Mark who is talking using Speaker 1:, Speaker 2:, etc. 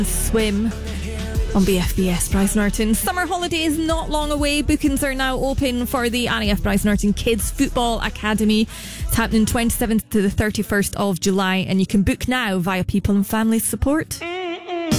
Speaker 1: Swim on BFBS Bryce Norton. Summer holidays not long away. Bookings are now open for the Annie F. Bryce Norton Kids Football Academy. It's happening 27th to the 31st of July, and you can book now via People and Family Support.